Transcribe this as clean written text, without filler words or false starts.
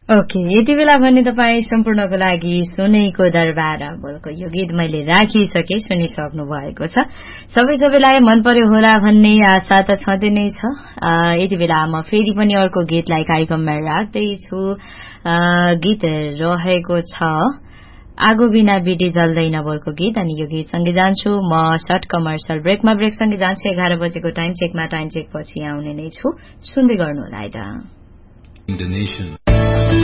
Okay, यति बेला भने तपाईँ सम्पूर्णको लागि सुनेको दरबार बोलको यो गीत मैले राखिसके, सुनिसक्नु भएको छ। सबैलाई मन पर्यो होला भन्ने आशा त छँदै नै छ। यति बेला म फेरि पनि अर्को गीतलाई कार्यक्रममा राख्दैछु। गीत रहेको छ आगो बिना बिटी जल्दैन बोलको गीत, अनि यो गीत सँगै जान्छु म सर्ट कमर्सियल ब्रेकमा। ब्रेकसँगै जान्छु 11 बजेको टाइम चेकमा, टाइम चेक पछि आउने नै छु। सुन्दै गर्नु होला त।